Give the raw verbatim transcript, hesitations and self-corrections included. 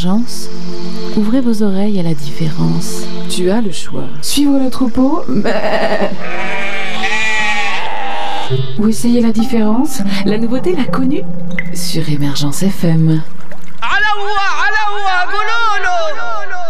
Émergence, ouvrez vos oreilles à la différence. Tu as le choix. Suivre le troupeau, mais... ou essayer la différence. La nouveauté, la connue, sur Émergence F M.